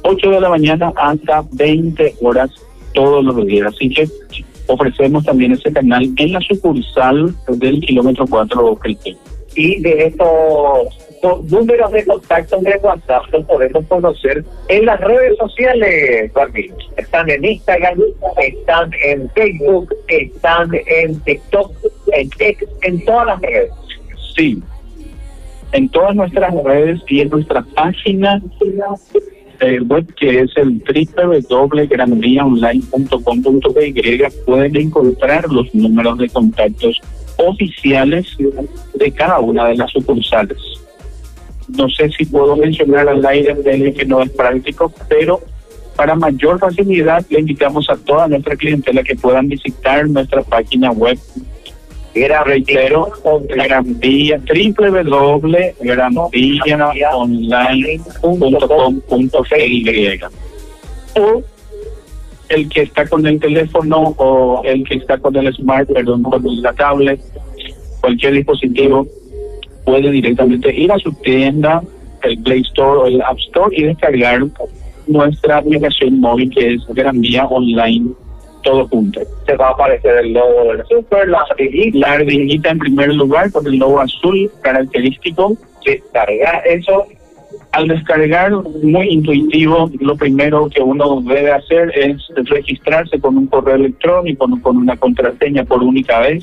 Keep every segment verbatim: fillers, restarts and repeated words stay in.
ocho de la mañana hasta veinte horas todos los días. Así que ofrecemos también ese canal en la sucursal del kilómetro cuatro Pelquén. Y de estos números de contacto de WhatsApp los podemos conocer en las redes sociales, Barbie. Están en Instagram, están en Facebook, están en TikTok, en X, en todas las redes. Sí, en todas nuestras redes y en nuestra página eh, web, que es el doble u doble u doble u punto gran vía online punto com punto p y, pueden encontrar los números de contactos oficiales de cada una de las sucursales. No sé si puedo mencionar al aire de que no es práctico, pero para mayor facilidad le invitamos a toda nuestra clientela que puedan visitar nuestra página web. Era, reitero, Gran Vía, doble u doble u doble u punto gran vía online punto com punto p. O el que está con el teléfono o el que está con el smart, perdón, con la tablet, cualquier dispositivo, puede directamente ir a su tienda, el Play Store o el App Store, y descargar nuestra aplicación móvil, que es Gran Vía Online, todo junto. Se va a aparecer el logo del super, la ardillita. La ardillita en primer lugar, con el logo azul característico. Descargar eso. Al descargar, muy intuitivo, lo primero que uno debe hacer es registrarse con un correo electrónico, con una contraseña por única vez.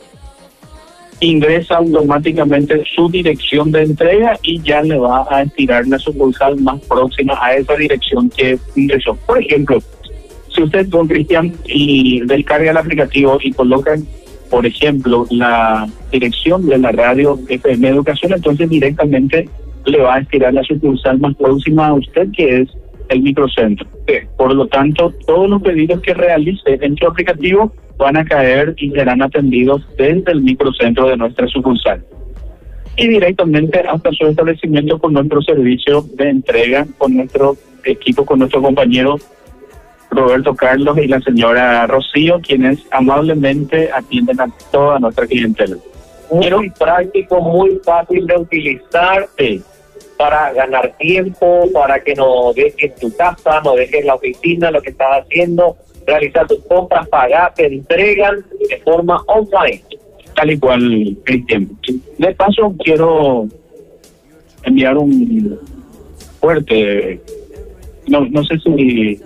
Ingresa automáticamente su dirección de entrega y ya le va a estirar la sucursal más próxima a esa dirección que ingresó. Por ejemplo, si usted con Cristian y descarga el aplicativo y coloca, por ejemplo, la dirección de la radio F M Educación, entonces directamente le va a estirar la sucursal más próxima a usted, que es el microcentro. Por lo tanto, todos los pedidos que realice en su aplicativo van a caer y serán atendidos desde el microcentro de nuestra sucursal y directamente hasta su establecimiento con nuestro servicio de entrega, con nuestro equipo, con nuestro compañero Roberto Carlos y la señora Rocío, quienes amablemente atienden a toda nuestra clientela. Muy práctico, muy fácil de utilizar, sí, para ganar tiempo, para que no dejes tu casa, no dejes la oficina, lo que estás haciendo, realizar tus compras, pagar, te entregan de forma online. Tal y cual, Cristian. De paso, quiero enviar un fuerte, no, no sé si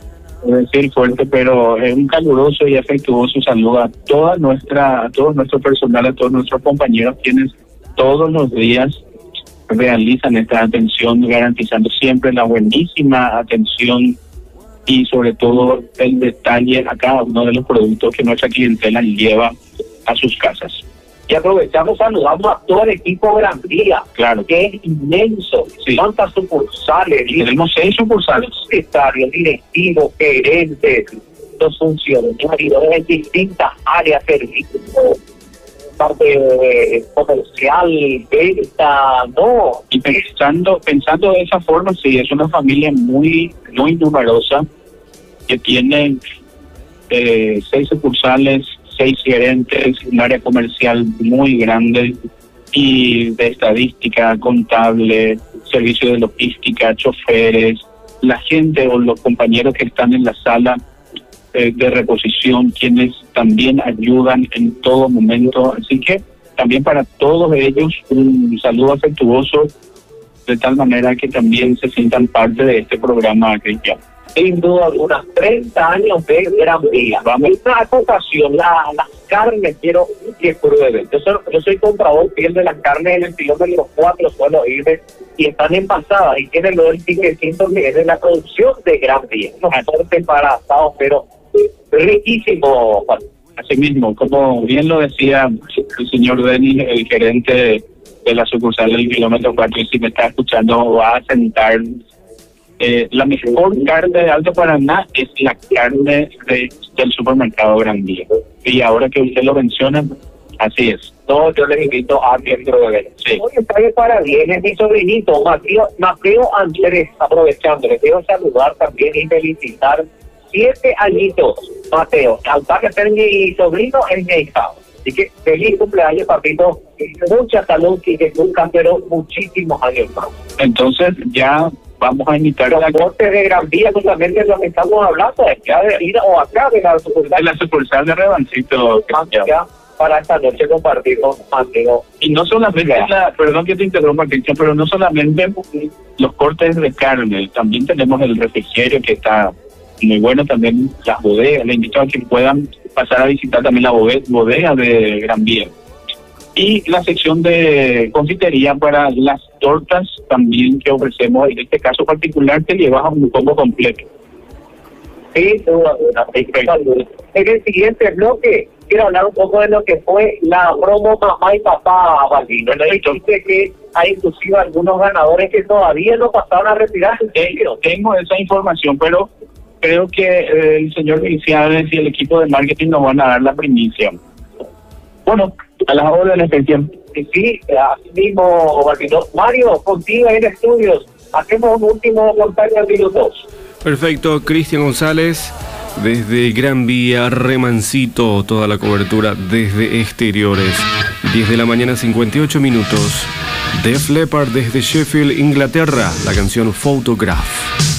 decir fuerte, pero es un caluroso y afectuoso saludo a toda nuestra, a todo nuestro personal, a todos nuestros compañeros, quienes todos los días realizan esta atención, garantizando siempre la buenísima atención y sobre todo el detalle a cada uno de los productos que nuestra clientela lleva a sus casas. Y aprovechamos, saludamos a todo el equipo Gran Vía, claro, que es inmenso. Sí. ¿Cuántas sucursales? Tenemos seis sucursales. Secretarios, directivos, gerentes, los funcionarios en distintas áreas, servicios, parte eh, comercial, venta, no. Y pensando, pensando de esa forma, sí, es una familia muy, muy numerosa, que tiene eh, seis sucursales, seis gerentes, un área comercial muy grande y de estadística, contable, servicio de logística, choferes, la gente o los compañeros que están en la sala eh, de reposición, quienes también ayudan en todo momento. Así que también para todos ellos un saludo afectuoso, de tal manera que también se sientan parte de este programa, Cristian. Sin duda alguna, treinta años de Gran Vía. Vamos, una acotación, la, las carnes quiero que prueben. Yo soy, yo soy comprador fiel de las carnes en el kilómetro cuatro, suelo irme, y están envasadas y tienen lo del tiquecito que es de la producción de Gran Vía. No son embarazados, pero riquísimo, Juan. Así mismo, como bien lo decía el señor Denis, el gerente de la sucursal del kilómetro cuatro, y si me está escuchando va a sentar. Eh, la mejor carne de Alto Paraná es la carne de, del supermercado Gran Vía. Y ahora que usted lo menciona, así es. No, yo les invito a miembro de ver. Sí. Hoy está de parabienes es mi sobrinito, Mateo, Mateo Andrés, aprovechando. Les quiero saludar también y felicitar. Siete añitos, Mateo. Al par de ser mi sobrino, es mi hijado. Así que feliz cumpleaños, papito. Mucha salud y que nunca, pero muchísimos años más. Entonces ya vamos a invitar los cortes de Gran Vía, justamente lo que estamos hablando, es que ha de ir o acá de la sucursal de la sucursal de Rebancito, ya, para esta noche compartir con amigos. Y no solamente, la, perdón que te interrumpa, Cristian, pero no solamente los cortes de carne, también tenemos el refrigerio que está muy bueno, también las bodegas. Le invito a que puedan pasar a visitar también la bodega de Gran Vía. Y la sección de confitería para las tortas también que ofrecemos, en este caso particular, te llevas a un combo completo. Sí, en el siguiente bloque quiero hablar un poco de lo que fue la promo Mamá y Papá Baldino. Dice que hay inclusive algunos ganadores que todavía no pasaron a retirar. Tengo esa información, pero creo que eh, el señor Felicianes y el equipo de marketing nos van a dar la primicia. Bueno, a las órdenes del tiempo. Sí, sí, así mismo, Baldino. Mario, contigo en estudios, hacemos un último comentario de minutos. Perfecto, Cristian González, desde Gran Vía, Rebancito, toda la cobertura desde exteriores. diez de la mañana, cincuenta y ocho minutos. Def Leppard desde Sheffield, Inglaterra, la canción Photograph.